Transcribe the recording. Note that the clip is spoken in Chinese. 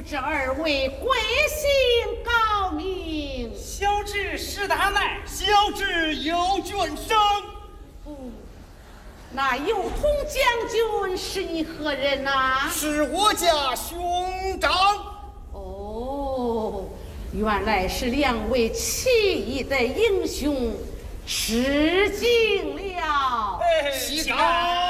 这二位贵姓高名？ 小侄石大奶， 小侄有卷生。 那有同将军是你何人呐？ 是我家兄长。 哦，原来是两位起义的英雄，失敬了。 西长。